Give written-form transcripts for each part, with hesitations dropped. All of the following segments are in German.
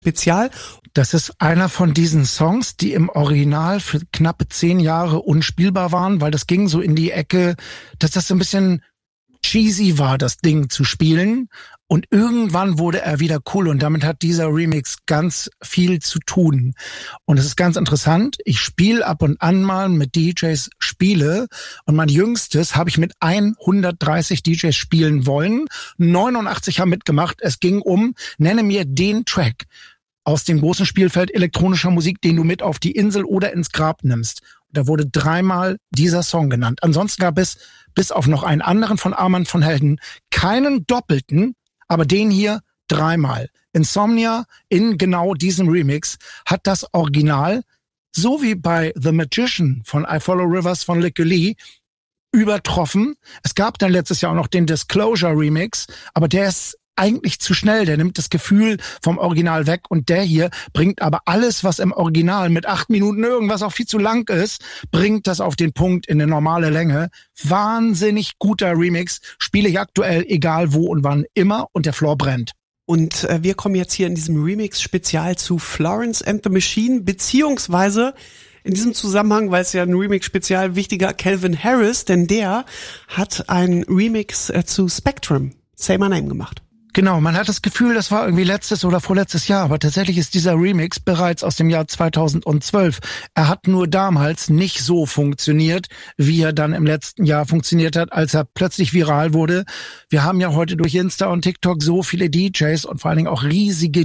Spezial. Das ist einer von diesen Songs, die im Original für knappe 10 Jahre unspielbar waren, weil das ging so in die Ecke, dass das so ein bisschen cheesy war, das Ding zu spielen. Und irgendwann wurde er wieder cool und damit hat dieser Remix ganz viel zu tun. Und es ist ganz interessant, ich spiele ab und an mal mit DJs Spiele und mein jüngstes habe ich mit 130 DJs spielen wollen. 89 haben mitgemacht. Es ging um, nenne mir den Track aus dem großen Spielfeld elektronischer Musik, den du mit auf die Insel oder ins Grab nimmst. Da wurde 3-mal dieser Song genannt. Ansonsten gab es, bis auf noch einen anderen von Armand von Helden, keinen doppelten, aber den hier 3-mal. Insomnia in genau diesem Remix hat das Original, so wie bei The Magician von I Follow Rivers von Lick Lee, übertroffen. Es gab dann letztes Jahr auch noch den Disclosure Remix, aber der ist eigentlich zu schnell, der nimmt das Gefühl vom Original weg und der hier bringt aber alles, was im Original mit 8 Minuten irgendwas auch viel zu lang ist, bringt das auf den Punkt in eine normale Länge. Wahnsinnig guter Remix, spiele ich aktuell egal wo und wann immer und der Floor brennt. Und wir kommen jetzt hier in diesem Remix-Spezial zu Florence and the Machine, beziehungsweise in diesem Zusammenhang, weil es ja ein Remix-Spezial wichtiger, Calvin Harris, denn der hat einen Remix zu Spectrum, Say My Name, gemacht. Genau, man hat das Gefühl, das war irgendwie letztes oder vorletztes Jahr, aber tatsächlich ist dieser Remix bereits aus dem Jahr 2012. Er hat nur damals nicht so funktioniert, wie er dann im letzten Jahr funktioniert hat, als er plötzlich viral wurde. Wir haben ja heute durch Insta und TikTok so viele DJs und vor allen Dingen auch riesige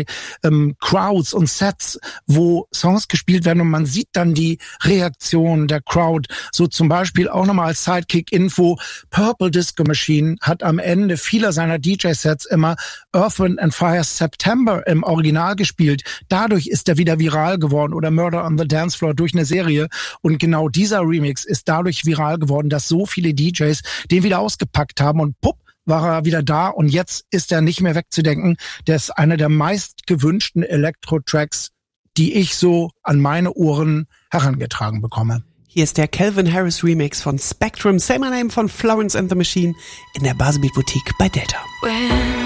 DJ-Crowds und Sets, wo Songs gespielt werden und man sieht dann die Reaktion der Crowd. So zum Beispiel auch nochmal als Sidekick-Info, Purple Disco Machine hat am Ende vieler seiner DJ-Sets immer Earth, Wind and Fire September im Original gespielt. Dadurch ist er wieder viral geworden oder Murder on the Dance Floor durch eine Serie. Und genau dieser Remix ist dadurch viral geworden, dass so viele DJs den wieder ausgepackt haben und pupp, war er wieder da und jetzt ist er nicht mehr wegzudenken. Der ist einer der meist gewünschten Elektro-Tracks, die ich so an meine Ohren herangetragen bekomme. Hier ist der Calvin Harris Remix von Spectrum, Say My Name von Florence and the Machine in der Baselbeat Boutique bei Delta.